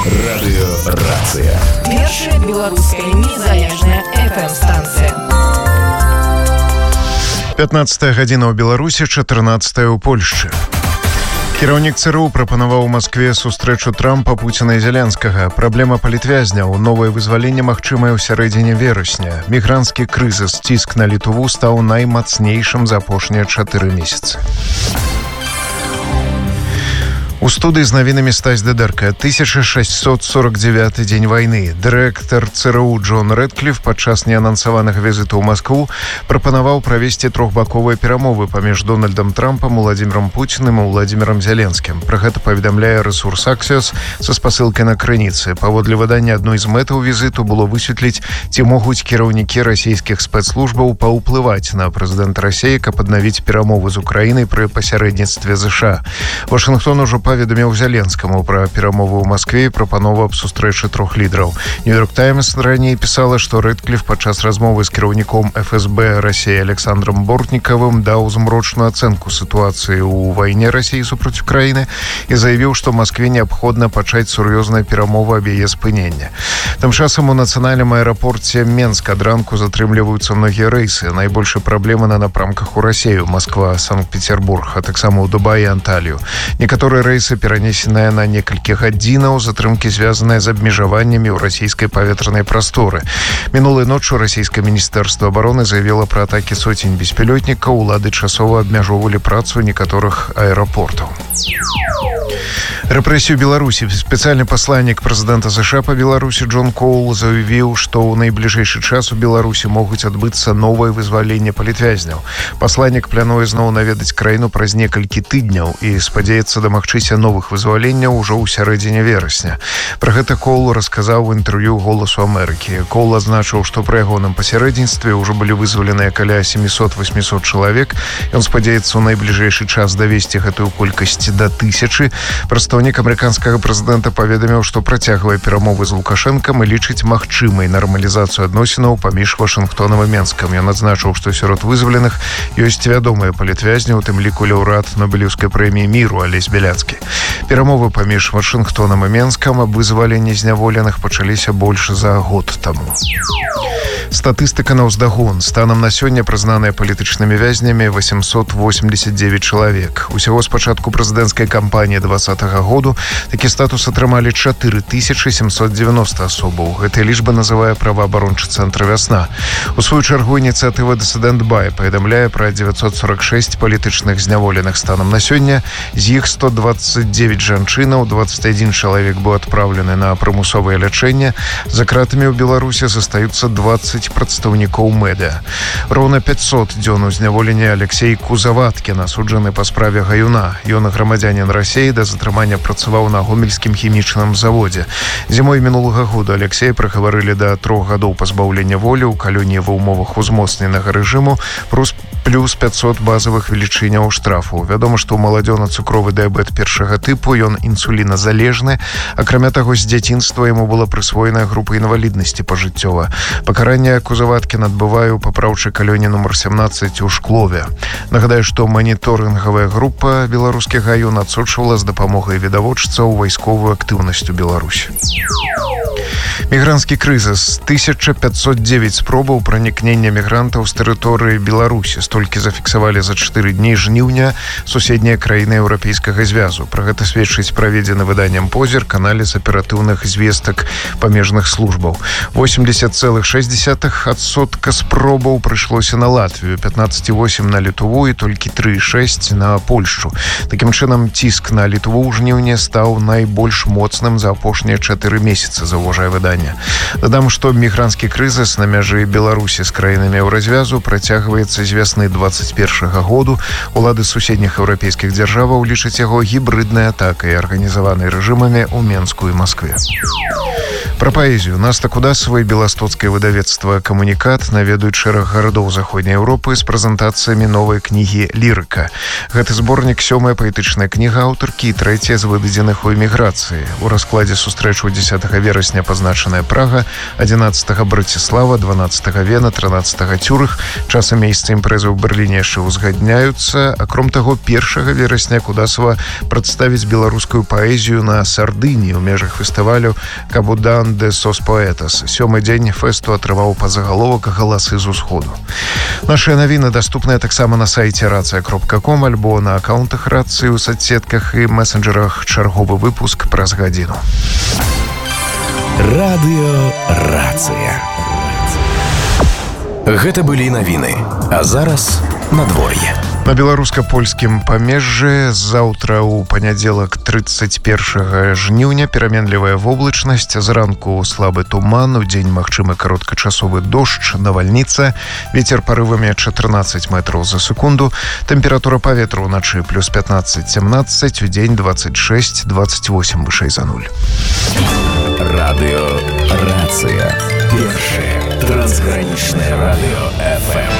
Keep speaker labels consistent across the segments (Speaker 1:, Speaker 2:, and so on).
Speaker 1: Радыёрацыя.
Speaker 2: Першая беларуская незалежная FM-станцыя.
Speaker 3: 15 гадзіна ў Беларусі, 14 ў Польшчы. Кіраўнік ЦРУ прапанаваў у Маскве сустрэчу Трампа, Пуціна і Зялянскага. Праблема палітвязняў, новае вызваленне магчымае ў сярэдзіне верасня. Мігранцкі крызіс, ціск на Літву стаў наймацнейшым за апошнія 4 месяцы. У студыі з навінамі Стась Дедерка. 1649 дзень вайны. Дырэктар ЦРУ Джон Рэдкліф падчас неанансаванага візіту ў Маскву прапанаваў правесці трохбаковыя перамовы паміж Дональдам Трампам, Уладзімірам Пуціним і Уладзімірам Зяленскім. Пра гэта паведамляе рэсурс Axios са спасылкай на крыніцы. Паводле выдання, адной з мэтаў візіту было высветліць, ці могуць кіраўнікі расійскіх спецслужбаў паўплываць на прэзідэнта Расіі, каб аднавіць перамовы з Украінай пры пасярэдніцтве ЗША. Вашынгтон ужо паведаміў Зяленскаму пра перамовы ў Маскве і прапанову аб сустрэчы трох лідараў. Нью-Йорк Таймс раней пісала, што Рэдкліф падчас размовы з кіраўніком ФСБ Расіі Александром Бортнікавым даў змрочную ацэнку сітуацыі ў вайне Расіі супраць Украіны і заявіў, што Маскве неабходна пачаць сур'ёзныя перамовы аб яе спынення. Тым часам у нацыянальным аэрапорце Менск ад ранку затрымліваюцца многія рэйсы. Найбольшыя праблемы на напрамках у Расію: Москва, Санкт-Петербург, а таксама ў Дубай і Анталію. Некаторыя рэйсы перанесеныя на некалькі гадзінаў, затрымкі звязаныя з абмежаваннямі ў расійскай паветранай прасторы. Мінулай ноччу расійскае міністэрства абароны заявіла пра атакі соцень беспілётнікаў. Улады часова абмяжоўвалі працу некаторых аэрапортаў. Рэпрэсію Беларусі. Спецыяльны пасланнік прэзідэнта ЗША па Беларусі Джон Коул заявіў, што ў найбліжэйшы час у Беларусі могуць адбыцца новае вызваленне палітвязняў. Пасланнік плануе зноў наведаць краіну праз некалькі тыдняў і спадзяецца дамагчыся новых вызваленняў ужо ў сярэдзіне верасня. Пра гэта Коул расказаў у інтэрв'ю «Голасу Амерыкі». Коул адзначыў, што пры ягоным пасярэдніцтве ўжо былі вызваленыя каля 700-800 чалавек. Ён спадзяецца ў найбліжэйшы час давесці гэтую колькасць да 1000. Прадстаўнік амерыканскага прэзідэнта паведаміў, што працягвае перамовы з Лукашэнкам і лічыць магчымай нармалізацыю адносінаў паміж Вашынгтонам і Менскам. Ён адзначыў, што сярод вызваленых ёсць вядомыя палітвязні, у тым ліку лаўрэат Нобелеўскай прэміі міру Алесь Беляцкі. Перамовы паміж Вашынгтонам і Менскам аб вызваленні зняволеных пачаліся больш за год таму. Статыстыка на ўздагон. Станам на сёння прызнаныя палітычнымі вязнямі 889 чалавек. Усяго з пачатку прэзідэнцкай кампаніі 2020 году такі статус атрымалі 4790 асобаў. Гэтая лічба называе праваабарончы цэнтр «Вясна». У сваю чаргу ініцыятыва «Дысідэнт Бай» паведамляе пра 946 палітычных зняволеных станам на сёння. З іх 129 жанчынаў, 21 чалавек быў адпраўлены на прымусовае лячэнне. За кратамі ў Беларусі застаюцца 20 прадстаўнікоў медыа. Роўна 500 дзён у зняволенні Алексей Кузаваткін, асуджаны па справе Гаюна. Ён грамадзянін Расіі, да затрымання працаваў на гомельскім хімічным заводзе. Зімой мінулага года Алексея прыгаварылі да 3 гадоў пазбаўлення волі ў калоніі ва ўмовах узмоцненага рэжыму плюс 500 базавых велічыняў штрафу. Вядома, што ў маладзёна цукровы дыябет першага тыпу, ён інсуліназалежны. Акрамя таго, з дзяцінства яму была прысвоена група інваліднасці пажыццёва. Пакаранне Кузаваткін адбывае ў папраўчай калоніі нумар 17 у Шклове. Нагадаю, што маніторынгавая група беларускіх гаюн адсочвала з дапамогай відавочцаў вайсковую актыўнасць у Беларусі. Мігранцкі крызіс. 1509 спробаў пранікнення мігрантаў з тэрыторыі Беларусі. Столькі зафіксавалі за 4 дні жніўня суседнія краіны Еўрапейскага звязу. Пра гэта сведчыць праведзены выданнем «Позірк» аналіз аператыўных звестак памежных службаў. 80,6% спробаў прыйшлося на Латвію, 15,8% на Літву і толькі 3,6% на Польшчу. Такім чынам, ціск на Літву ў жніўні стаў найбольш моцным за апошнія 4 месяцы, заўважае выданне. Дадам, што мігранцкі крызіс на мяжы Беларусі з краінамі Еўразвязу працягваецца з вясны 2021 году. Улады суседніх еўрапейскіх дзяржаваў лічаць яго гібрыднай атакай, арганізаванай рэжымамі ў Менску і Маскве. Пра паэзію Наста Кудасава і беластоцкае выдавецтва «Камунікат» наведаюць шэраг гарадоў заходняй Еўропы з прэзентацыямі новай кнігі «Лірыка». Гэты зборнік сёмая паэтычная кніга аўтаркі і трэцяя з выдадзеных у эміграцыі. У раскладзе сустрэчу 10 верасня пазначаная Прага, 11 Браціслава, 12 Вена, 13 Цюрых. Час і месца імпрэзы ў Берліне яшчэ ўзгадняюцца. Акром таго, 1 верасня Кудасава прадставіць беларускую паэзію на Сардыніі ў межах фестывалю «Кабудан де сос поэтас». Сёмы дзень фэсту атрымаў падзагаловак «Галасы з усходу». Нашыя навіны даступныя таксама на сайце racia.com альбо на аккаунтах рацыі ў соцсетках і месенджерах. Чарговы выпуск праз гадзіну.
Speaker 1: Радыё Рацыя. Гэта былі навіны. А зараз надвор'е.
Speaker 3: На беларуска-польскім памежжы заўтра ў панядзелак 31 жніўня пераменлівая воблачнасць, зранку слабы туман, удзень магчымы кароткачасовы дождж, навальніца, вецер парывамі 14 метраў за секунду, тэмпература паветра ўначы плюс 15-17, удзень 26-28 вышэй за нуль.
Speaker 1: Радыё Рацыя. Першае трансгранічнае радыё FM.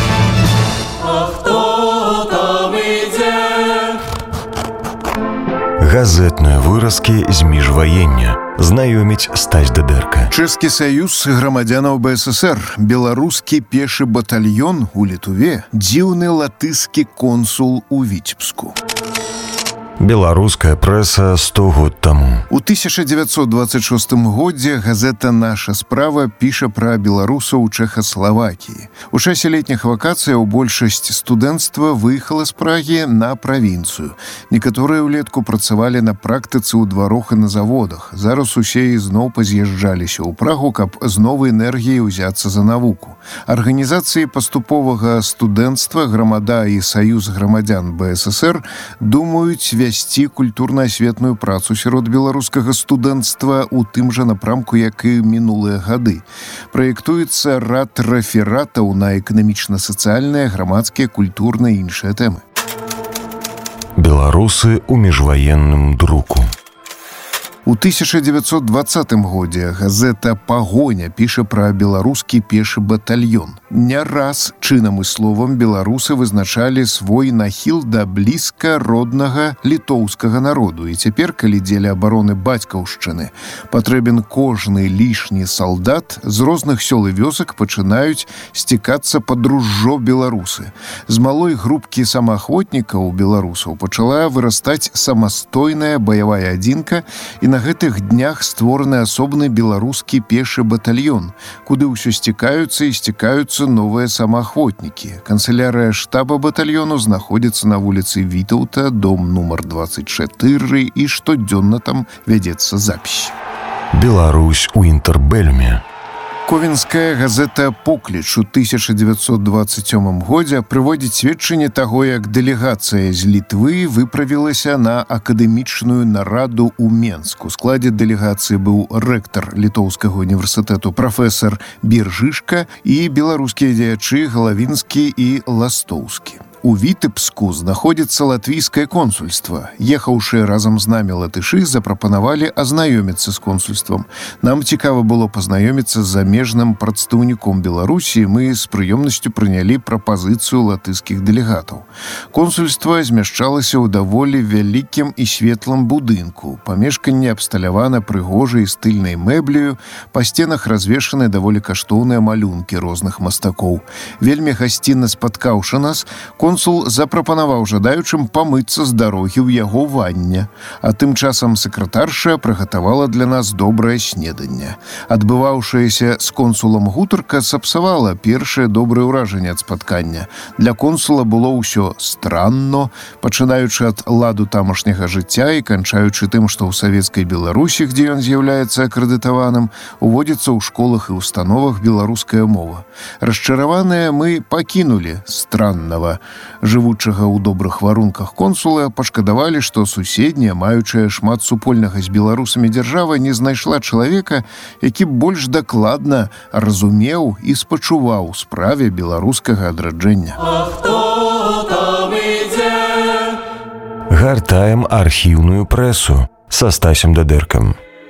Speaker 1: Газетныя выразкі з міжваення. Знаёміць Стась Дадэрка.
Speaker 3: Чэшскі саюз грамадзянаў БССР, беларускі пешы батальён у Літве, дзіўны латышскі консул у Віцебску.
Speaker 1: Беларуская прэса 100 год таму.
Speaker 3: У 1926 годзе газета «Наша справа» піша пра беларусаў у Чэхаславакіі. У часе летніх вакацыяў большасць студэнцтва выехала з Прагі на правінцыю. Некаторыя ўлетку працавалі на практыцы ў дварах і на заводах. Зараз усе ізноў паз'язджаліся ў Прагу, каб з новай энергіяй узяцца за навуку. Арганізацыі паступовага студэнцтва, грамада і саюз грамадзян БССР думаюць весці культурна-асветную працу сярод беларускага студэнцтва ў тым жа напрамку, як і мінулыя гады. Праектуецца рад рэфератаў на эканамічна-сацыяльныя, грамадскія, культурныя і іншыя тэмы.
Speaker 1: Беларусы ў міжваенным друку.
Speaker 3: У 1920 годзе газета «Пагоня» піша пра беларускі пешы батальён. Не раз чынам і словам беларусы вызначалі свой нахіл да блізка роднага літоўскага народу. І цяпер, калі дзеля абароны бацькаўшчыны патрэбен кожны лішні салдат, з розных сёл і вёсак пачынаюць сцікацца пад ружжо беларусы. З малой групкі самаахвотнікаў беларусаў пачала вырастаць самастойная баявая адзінка, і на гэтых днях створаны асобны беларускі пешы батальён, куды ўсё сцікаюцца і сцікаюцца новыя самаахвотнікі. Канцылярыя штаба батальёну знаходзіцца на вуліцы Вітаўта, дом нумар 24, і штодзённа там вядзецца запіс.
Speaker 1: Беларусь у інтэрбэлюме.
Speaker 3: Ковенская газета «Покліч» у 1927 годзе прыводзіць сведчанне таго, як дэлегацыя з Літвы выправілася на акадэмічную нараду ў Менск. У складзе дэлегацыі быў рэктар Літоўскага універсітэту прафесар Біржышка і беларускія дзеячы Галавінскі і Ластоўскі. У Вітэбску знаходзіцца латвійскае консульства. Ехаўшыя разам з намі латышы запрапанавалі азнаёміцца з консульствам. Нам цікава было пазнаёміцца з замежным прадстаўніком Беларусі, мы з прыёмнасцю прынялі прапазіцыю латышскіх дэлегатаў. Консульства змяшчалася ў даволі вялікім і светлым будынку. Памешканне абсталявана прыгожай стыльнай мэбляю, па сценах развешаны даволі каштоўныя малюнкі розных мастакоў. Вельмі гасцінна спаткаўшы нас, консул запрапанаваў жадаючым памыцца з дарогі ў яго ванне, а тым часам сакратарша прыгатавала для нас добрае снеданне. Адбываўшаяся з консулам гутарка сапсавала першае добрае ўражанне ад спаткання. Для консула было ўсё странно, пачынаючы ад ладу тамашняга жыцця і канчаючы тым, што ў савецкай Беларусі, дзе ён з'яўляецца акрэдытаваным, уводзіцца ў школах і установах беларуская мова. Расчараваныя мы пакінулі страннага жывучага ў добрых варунках консула, пашкадавалі, што суседняя, маючая шмат супольнага з беларусамі дзяржава, не знайшла чалавека, які больш дакладна разумеў і спачуваў справе беларускага адраджэння.
Speaker 1: Гартаем архіўную прэсу са Стасем Дадэркам.